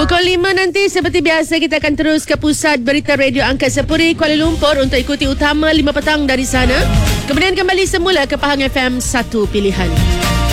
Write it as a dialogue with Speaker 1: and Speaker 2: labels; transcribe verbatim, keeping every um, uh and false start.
Speaker 1: Pukul lima nanti seperti biasa kita akan terus ke pusat berita radio Angkasa Puri Kuala Lumpur untuk ikuti utama lima petang dari sana. Kemudian kembali semula ke Pahang F M satu Pilihan.